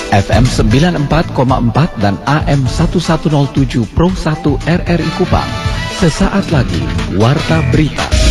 FM 94,4 dan AM 1107 Pro 1 RRI Kupang. Sesaat lagi, Warta Berita.